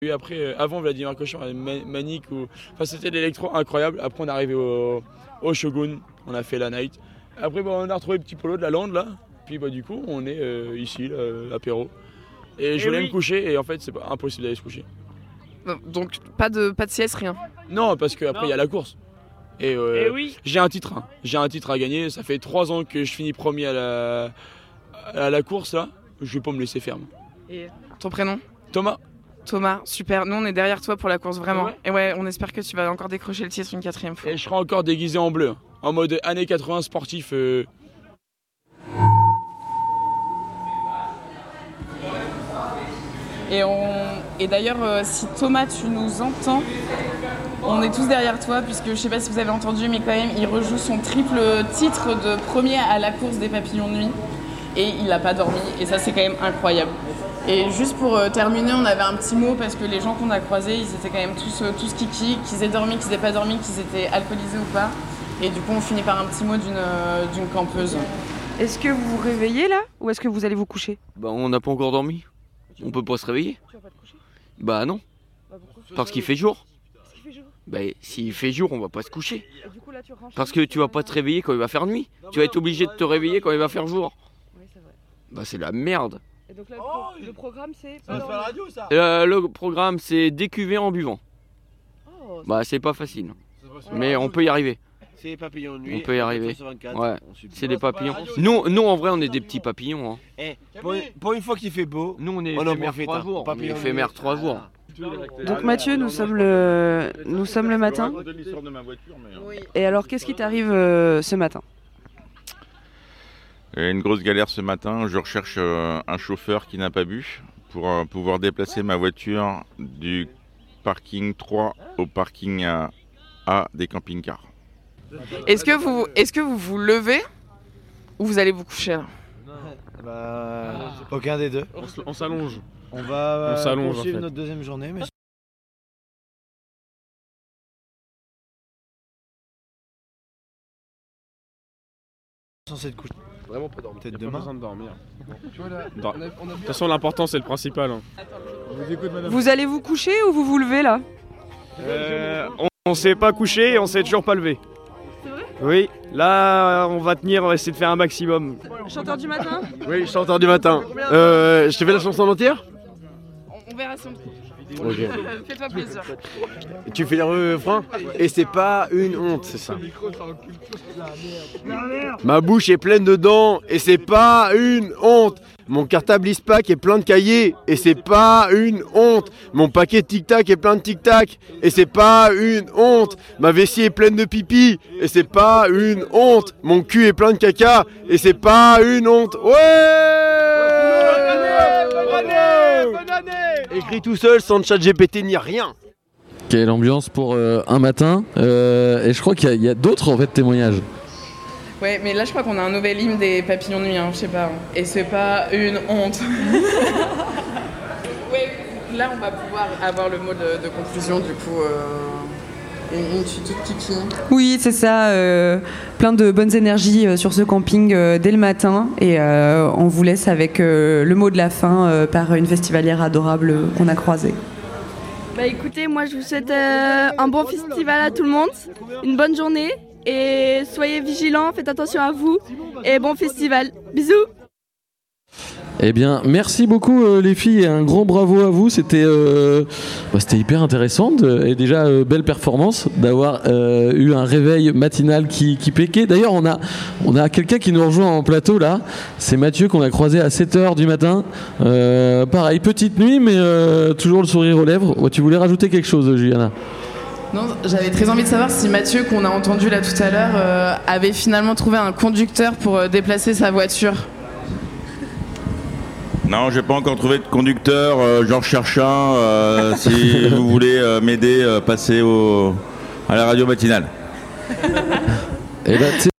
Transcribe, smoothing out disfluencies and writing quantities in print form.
Et après, avant Vladimir Cauchon, Manic, enfin, c'était l'électro incroyable. Après, on est arrivé au Shogun, on a fait la night. Après, on a retrouvé le petit polo de la lande là. Puis du coup, on est ici, l'apéro. Et je voulais me coucher et en fait, c'est pas impossible d'aller se coucher. Donc, pas de sieste, rien. Non, parce qu'après, il y a la course. Et j'ai un titre. J'ai un titre à gagner. Ça fait 3 ans que je finis premier à la course là. Je vais pas me laisser faire. Et ton prénom ? Thomas. Thomas, super. Nous, on est derrière toi pour la course, vraiment. Et ouais, on espère que tu vas encore décrocher le titre une 4e fois. Et je serai encore déguisé en bleu, en mode années 80 sportif. Et d'ailleurs, si Thomas, tu nous entends, on est tous derrière toi, puisque je sais pas si vous avez entendu, mais quand même, il rejoue son triple titre de premier à la course des papillons de nuit. Et il n'a pas dormi, et ça, c'est quand même incroyable. Et juste pour terminer, on avait un petit mot parce que les gens qu'on a croisés, ils étaient quand même tous kiki, qu'ils aient dormi, qu'ils n'aient pas dormi, qu'ils étaient alcoolisés ou pas. Et du coup, on finit par un petit mot d'une campeuse. Est-ce que vous vous réveillez là ou est-ce que vous allez vous coucher ? On n'a pas encore dormi. On peut pas se réveiller. Tu vas pas te coucher ? Non. Pourquoi ? Parce qu'il fait jour. Parce qu'il fait jour. S'il fait jour, on va pas se coucher. Et du coup, là, tu rentres. Parce que tu vas pas te réveiller quand il va faire nuit. Tu vas être obligé de te réveiller quand il va faire jour. Oui, c'est vrai. C'est la merde. Et donc là, le programme, c'est... Ça va se faire la radio, ça. Le programme, c'est décuver en buvant. Oh, C'est pas facile. Mais on peut y arriver. C'est les papillons de nuit. On peut y arriver. 24, Ouais, c'est des papillons. Nous, en vrai, on est des petits papillons. Pour une fois qu'il fait beau, Nous, on est on en éphémères profite. 3 jours. On est Papillons de éphémères nuit. 3 jours. Donc Mathieu, nous sommes le matin. Et alors, qu'est-ce qui t'arrive ce matin ? Il y a une grosse galère ce matin. Je recherche un chauffeur qui n'a pas bu pour pouvoir déplacer ma voiture du parking 3 au parking A des camping-cars. Est-ce que vous levez ou vous allez vous coucher là ? Aucun des deux. On s'allonge. On va s'allonge, poursuivre en fait. notre deuxième journée. Mais... censé te coucher. Vraiment pas dormir. Peut-être Y a pas demain. besoin de dormir. De toute façon, l'important c'est le principal. Je vous écoute, madame. Vous allez vous coucher ou vous vous levez là ? On s'est pas couché et on s'est toujours pas levé. C'est vrai ? Oui, là on va tenir, on va essayer de faire un maximum. Chanteur du matin ? Oui, chanteur du matin. Je te fais la chanson entière ? On verra si on Ok. Fais-toi plaisir. Tu fais les refrains et c'est pas une honte, c'est ça. Ma bouche est pleine de dents et c'est pas une honte. Mon cartable ISPAC est plein de cahiers et c'est pas une honte. Mon paquet de tic-tac est plein de tic-tac et c'est pas une honte. Ma vessie est pleine de pipi et c'est pas une honte. Mon cul est plein de caca et c'est pas une honte. Écrit tout seul, sans chat GPT ni rien. Quelle ambiance pour un matin. Et je crois qu'il y a d'autres en fait témoignages. Ouais, mais là je crois qu'on a un nouvel hymne des papillons de nuit, je sais pas. Et c'est pas une honte. Ouais, là on va pouvoir avoir le mot de conclusion du coup. Une toute kiki. Oui, c'est ça. Plein de bonnes énergies sur ce camping dès le matin. Et on vous laisse avec le mot de la fin par une festivalière adorable qu'on a croisée. Écoutez, moi je vous souhaite un bon festival à tout le monde, une bonne journée et soyez vigilants, faites attention à vous et bon festival. Bisous. Eh bien, merci beaucoup les filles et un grand bravo à vous. C'était hyper intéressant et déjà belle performance d'avoir eu un réveil matinal qui péquait. D'ailleurs, on a quelqu'un qui nous rejoint en plateau là. C'est Mathieu qu'on a croisé à 7h du matin. Pareil, petite nuit, mais toujours le sourire aux lèvres. Tu voulais rajouter quelque chose, Juliana ? Non, j'avais très envie de savoir si Mathieu, qu'on a entendu là tout à l'heure, avait finalement trouvé un conducteur pour déplacer sa voiture. Non, j'ai pas encore trouvé de conducteur. J'en recherche un. Si vous voulez m'aider, passez à la radio matinale. Et